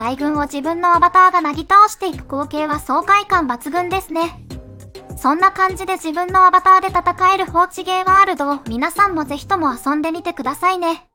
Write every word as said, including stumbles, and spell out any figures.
大軍を自分のアバターがなぎ倒していく光景は爽快感抜群ですね。そんな感じで自分のアバターで戦える放置ゲーワールドを皆さんもぜひとも遊んでみてくださいね。